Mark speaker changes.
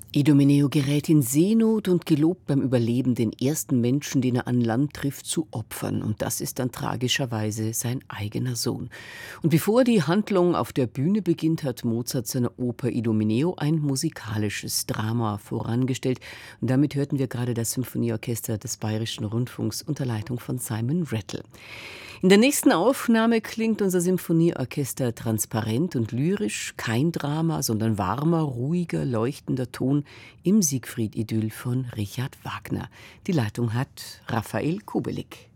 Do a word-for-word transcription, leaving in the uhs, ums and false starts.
Speaker 1: Idomeneo gerät in Seenot und gelobt beim Überleben den ersten Menschen, den er an Land trifft, zu opfern. Und das ist dann tragischerweise sein eigener Sohn. Und bevor die Handlung auf der Bühne beginnt, hat Mozart seiner Oper Idomeneo ein musikalisches Drama vorangestellt. Und damit hörten wir gerade das Symphonieorchester des Bayerischen Rundfunks unter Leitung von Simon Rattle. In der nächsten Aufnahme klingt unser Symphonieorchester transparent und lyrisch, kein Drama, sondern warmer, ruhiger, leuchtender Ton im Siegfried-Idyll von Richard Wagner. Die Leitung hat Raphael Kubelik.